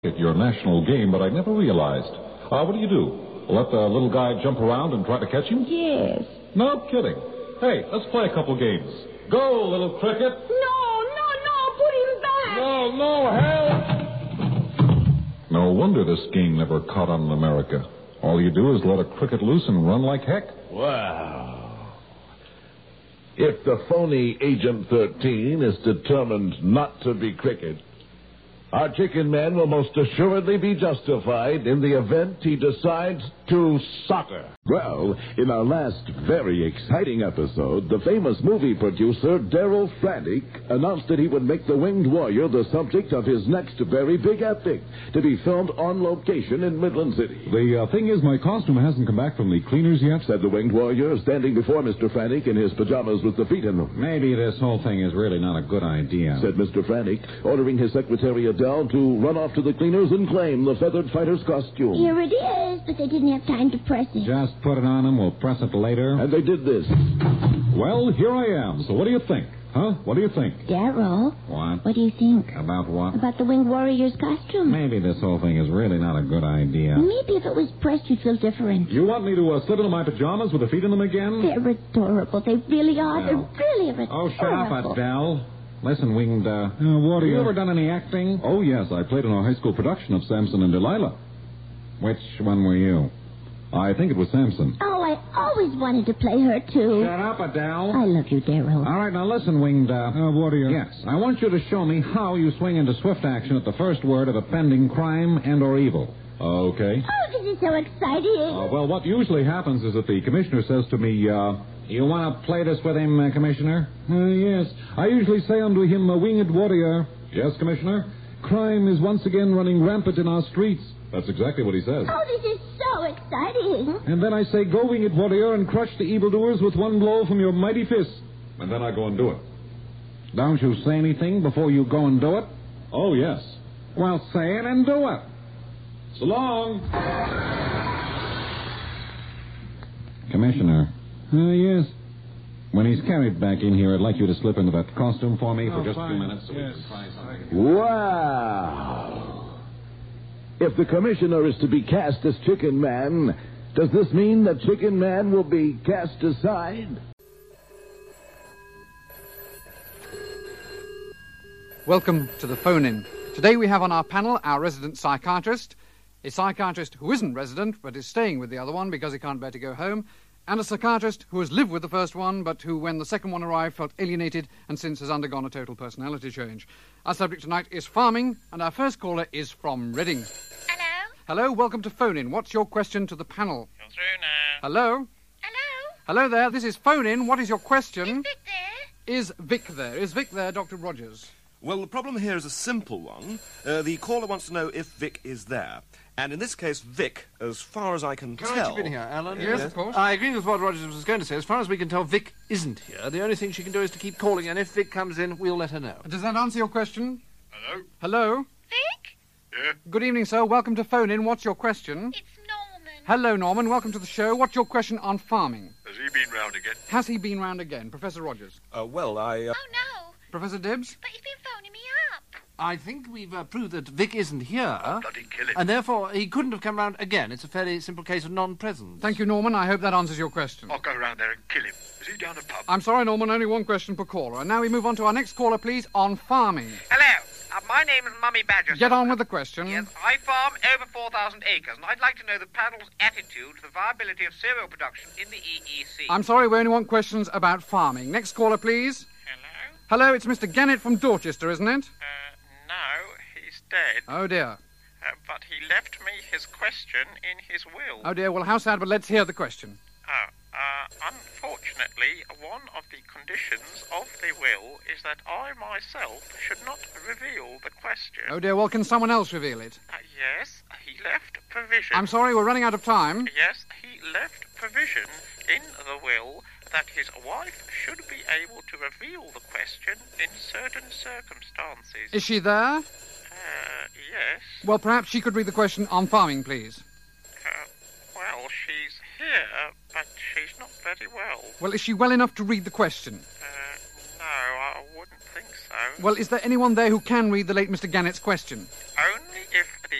At your national game, but I never realized. What do? Let the little guy jump around and try to catch him? Yes. No kidding. Hey, let's play a couple games. Go, little cricket. No, put him back. No, help! No wonder this game never caught on in America. All you do is let a cricket loose and run like heck. Wow. If the phony Agent 13 is determined not to be cricket, our chicken man will most assuredly be justified in the event he decides to soccer. Well, in our last very exciting episode, the famous movie producer Darryl Frantic announced that he would make The Winged Warrior the subject of his next very big epic, to be filmed on location in Midland City. The thing is, my costume hasn't come back from the cleaners yet, said the Winged Warrior, standing before Mr. Frantic in his pajamas with the feet in them. Maybe this whole thing is really not a good idea, said Mr. Frantic, ordering his secretary Adele to run off to the cleaners and claim the feathered fighter's costume. Here it is, but they didn't have time to press it. Just put it on them. We'll press it later. And they did this. Well, here I am. So what do you think? Huh? What do you think? Darryl. What do you think? About what? About the Winged Warrior's costume. Maybe this whole thing is really not a good idea. Maybe if it was pressed, you'd feel different. You want me to slip into my pajamas with the feet in them again? They're adorable. They really are. They're really adorable. Oh, shut up, Adele. Listen, Winged, what have you ever done any acting? Oh, yes, I played in a high school production of Samson and Delilah. Which one were you? I think it was Samson. Oh, I always wanted to play her, too. Shut up, Adele. I love you, Darryl. All right, now listen, Winged, what are you? Yes, I want you to show me how you swing into swift action at the first word of a pending crime and or evil. Okay. Oh, this is so exciting. Well, what usually happens is that the commissioner says to me, you want to play this with him, Commissioner? Yes. I usually say unto him, Winged Warrior. Yes, Commissioner? Crime is once again running rampant in our streets. That's exactly what he says. Oh, this is so exciting. And then I say, go, Winged Warrior, and crush the evildoers with one blow from your mighty fist. And then I go and do it. Don't you say anything before you go and do it? Oh, yes. Well, say it and do it. So long. Commissioner. Yes. When he's carried back in here, I'd like you to slip into that costume for me for just a few minutes so we can try something. Wow. If the commissioner is to be cast as Chicken Man, does this mean that Chicken Man will be cast aside? Welcome to the phone-in. Today we have on our panel our resident psychiatrist, a psychiatrist who isn't resident but is staying with the other one because he can't bear to go home, and a psychiatrist who has lived with the first one but who, when the second one arrived, felt alienated and since has undergone a total personality change. Our subject tonight is farming, and our first caller is from Reading. Hello? Hello, welcome to Phone-In. What's your question to the panel? You're through now. Hello? Hello? Hello there, this is Phone-In. What is your question? Is Vic there? Is Vic there? Is Vic there, Dr. Rogers? Well, the problem here is a simple one. The caller wants to know if Vic is there. And in this case, Vic, as far as I can tell... Can I chip in here, Alan? Yes, of course. I agree with what Rogers was going to say. As far as we can tell, Vic isn't here. The only thing she can do is to keep calling, and if Vic comes in, we'll let her know. Does that answer your question? Hello? Hello? Vic? Yeah? Good evening, sir. Welcome to Phone-In. What's your question? It's Norman. Hello, Norman. Welcome to the show. What's your question on farming? Has he been round again? Has he been round again? Professor Rogers. Well, I... Oh, no. Professor Dibbs? But he's been phoning me up. I think we've proved that Vic isn't here. Bloody kill him. And therefore, he couldn't have come round again. It's a fairly simple case of non-presence. Thank you, Norman. I hope that answers your question. I'll go round there and kill him. Is he down the pub? I'm sorry, Norman. Only one question per caller. And now we move on to our next caller, please, on farming. Hello. My name is Mummy Badger. Get on with the question. Yes, I farm over 4,000 acres, and I'd like to know the panel's attitude to the viability of cereal production in the EEC. I'm sorry, we only want questions about farming. Next caller, please. Hello? Hello, it's Mr. Gannett from Dorchester, isn't it? No, he's dead. Oh, dear. But he left me his question in his will. Oh, dear. Well, how sad, but let's hear the question. Unfortunately, one of the conditions of the will is that I myself should not reveal the question. Oh, dear. Well, can someone else reveal it? Yes, he left provision. I'm sorry, we're running out of time. Yes, he left provision in the will that his wife should be able to reveal the question in certain circumstances. Is she there? Yes. Well, perhaps she could read the question on farming, please. Well, she's here, but she's not very well. Well, is she well enough to read the question? No, I wouldn't think so. Well, is there anyone there who can read the late Mr. Gannett's question?